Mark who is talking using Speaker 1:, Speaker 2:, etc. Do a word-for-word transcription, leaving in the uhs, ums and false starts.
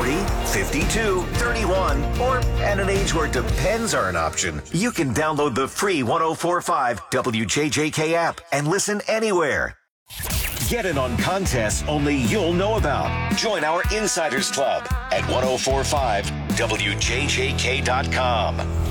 Speaker 1: forty, fifty-two, thirty-one, or at an age where depends are an option, you can download the free one oh four point five W J J K app and listen anywhere. Get in on contests only you'll know about. Join our Insiders Club at ten forty-five W J J K dot com.